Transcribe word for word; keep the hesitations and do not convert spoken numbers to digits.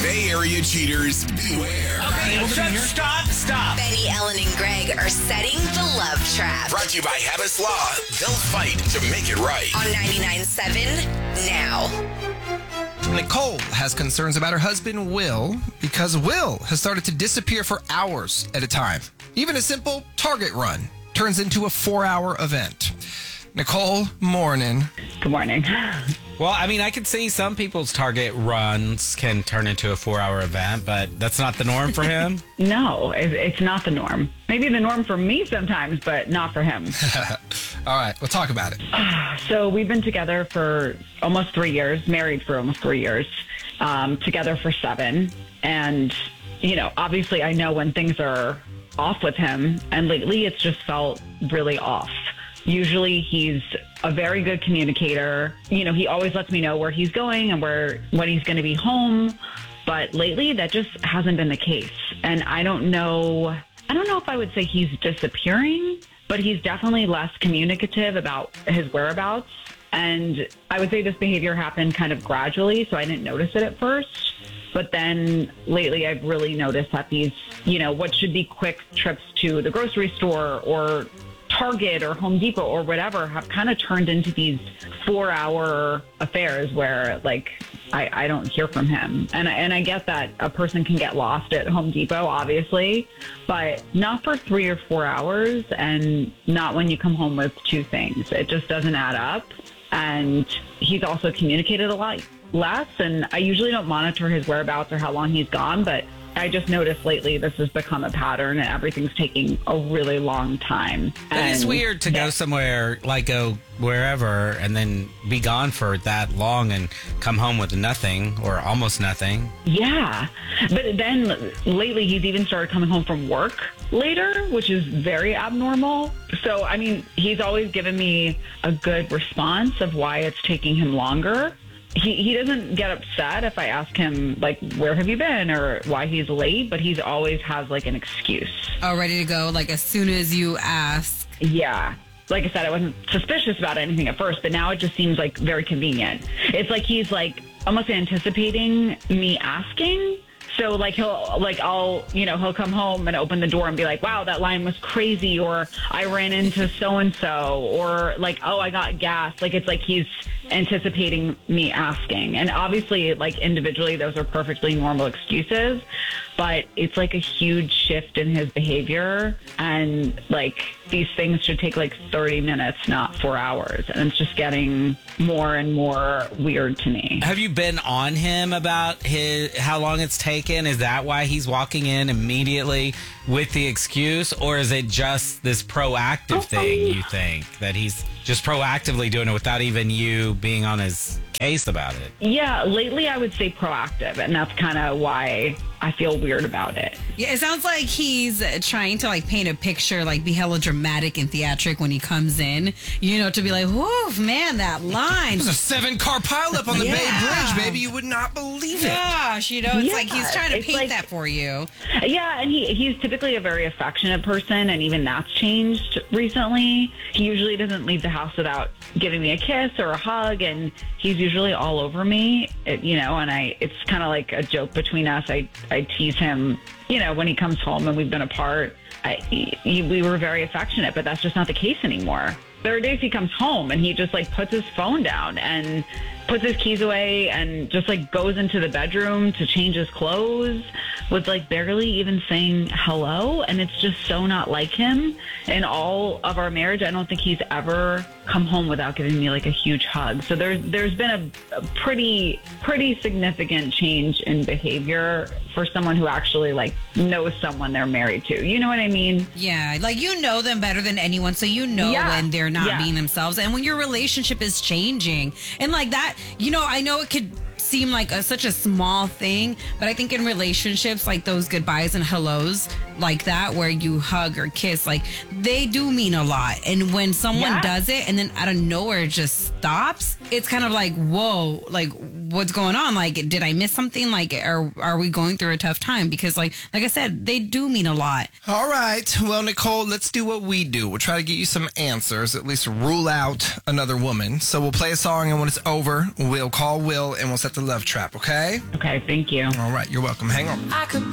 Bay Area cheaters, beware. Okay, stop, stop, stop. Benny, Ellen, and Greg are setting the love trap. Brought to you by Habits Law. They'll fight to make it right. On ninety-nine point seven now. Nicole has concerns about her husband, Will, because Will has started to disappear for hours at a time. Even a simple Target run turns into a four-hour event. Nicole, morning. Good morning. Well, I mean, I could see some people's Target runs can turn into a four-hour event, but that's not the norm for him? No, it- it's not the norm. Maybe the norm for me sometimes, but not for him. All right, we'll talk about it. So we've been together for almost three years, married for almost three years, um, together for seven. And, you know, obviously I know when things are off with him, and lately it's just felt really off. Usually he's a very good communicator. You know, he always lets me know where he's going and where when he's going to be home. But lately that just hasn't been the case. And I don't know, I don't know if I would say he's disappearing, but he's definitely less communicative about his whereabouts. And I would say this behavior happened kind of gradually, so I didn't notice it at first. But then lately I've really noticed that these, you know, what should be quick trips to the grocery store or Target or Home Depot or whatever have kind of turned into these four-hour affairs where, like, I, I don't hear from him. And, and I get that a person can get lost at Home Depot, obviously, but not for three or four hours and not when you come home with two things. It just doesn't add up. And he's also communicated a lot less, and I usually don't monitor his whereabouts or how long he's gone, but I just noticed lately this has become a pattern and everything's taking a really long time. That is weird to go somewhere, like go wherever, and then be gone for that long and come home with nothing or almost nothing. Yeah. But then lately he's even started coming home from work later, which is very abnormal. So, I mean, he's always given me a good response of why it's taking him longer. He he doesn't get upset if I ask him, like, where have you been or why he's late, but he's always has, like, an excuse. Oh, ready to go, like, as soon as you ask. Yeah. Like I said, I wasn't suspicious about anything at first, but now it just seems, like, very convenient. It's like he's, like, almost anticipating me asking. So, like, he'll, like, I'll, you know, he'll come home and open the door and be like, wow, that line was crazy, or I ran into so-and-so, or, like, oh, I got gas. Like, it's like he's anticipating me asking. And obviously, like, individually, those are perfectly normal excuses, but it's, like, a huge shift in his behavior. And, like, these things should take, like, thirty minutes, not four hours. And it's just getting more and more weird to me. Have you been on him about his how long it's taken? Is that why he's walking in immediately with the excuse? Or is it just this proactive Oh, thing, you think, that he's just proactively doing it without even you being on his case about it? Yeah, lately I would say proactive, and that's kind of why I feel weird about it. Yeah, it sounds like he's trying to, like, paint a picture, like, be hella dramatic and theatric when he comes in, you know, to be like, whoo, man, that line. There's a seven-car pileup on the Yeah. Bay Bridge, baby. You would not believe it. Gosh, you know, it's Yeah, like he's trying to it's paint like- that for you. Yeah, and he he's typically a very affectionate person, and even that's changed recently. He usually doesn't leave the house without giving me a kiss or a hug, and he's usually all over me, it, you know, and I it's kind of like a joke between us. I, I tease him, you know, when he comes home and we've been apart. I, he, we were very affectionate, but that's just not the case anymore. There are days he comes home and he just, like, puts his phone down and puts his keys away and just, like, goes into the bedroom to change his clothes with, like, barely even saying hello. And it's just so not like him. In all of our marriage, I don't think he's ever come home without giving me, like, a huge hug. So there's there's been a, a pretty pretty significant change in behavior for someone who actually, like, knows someone they're married to. You know what I mean? Yeah, like, you know them better than anyone, so you know Yeah. when they're not Yeah. being themselves and when your relationship is changing. And, like, that, you know, I know it could seem like a, such a small thing, but I think in relationships, like, those goodbyes and hellos like that, where you hug or kiss, like, they do mean a lot. And when someone Yeah. does it and then out of nowhere it just stops, it's kind of like, whoa, like, what's going on? Like, did I miss something? Like, are are we going through a tough time? Because, like, like I said, they do mean a lot. All right. Well, Nicole, let's do what we do. We'll try to get you some answers, at least rule out another woman. So we'll play a song, and when it's over, we'll call Will, and we'll set the love trap, okay? Okay, thank you. All right. You're welcome. Hang on. I could